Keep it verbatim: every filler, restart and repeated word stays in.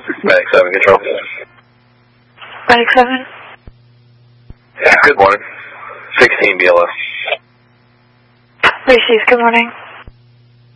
Medic seven Control. Medic seven? Yeah, good morning. sixteen B L S. Reese's, good morning.